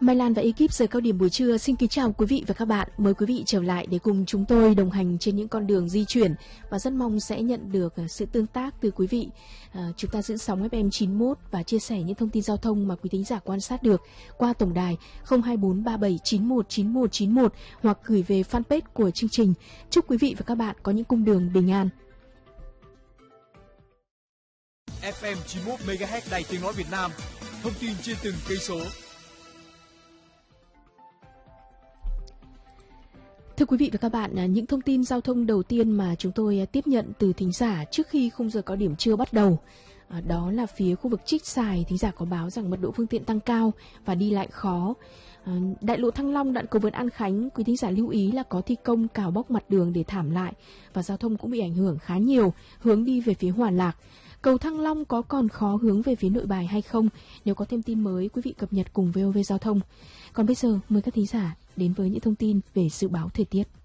Mai Lan và ekip giờ cao điểm buổi trưa xin kính chào quý vị và các bạn. Mời quý vị trở lại để cùng chúng tôi đồng hành trên những con đường di chuyển và rất mong sẽ nhận được sự tương tác từ quý vị. Chúng ta giữ sóng FM 91 và chia sẻ những thông tin giao thông mà quý thính giả quan sát được qua tổng đài 02437919191 hoặc gửi về fanpage của chương trình. Chúc quý vị và các bạn có những cung đường bình an. FM 91 MHz Đài Tiếng nói Việt Nam. Thông tin trên từng cây số. Thưa quý vị và các bạn, những thông tin giao thông đầu tiên mà chúng tôi tiếp nhận từ thính giả trước khi khung giờ cao điểm trưa bắt đầu, đó là phía khu vực Trích Xài, thính giả có báo rằng mật độ phương tiện tăng cao và đi lại khó. Đại lộ Thăng Long đoạn cầu vượt An Khánh, quý thính giả lưu ý là có thi công cào bóc mặt đường để thảm lại và giao thông cũng bị ảnh hưởng khá nhiều, hướng đi về phía Hòa Lạc. Cầu Thăng Long có còn khó hướng về phía Nội Bài hay không? Nếu có thêm tin mới, quý vị cập nhật cùng VOV Giao thông. Còn bây giờ, mời các thính giả đến với những thông tin về dự báo thời tiết.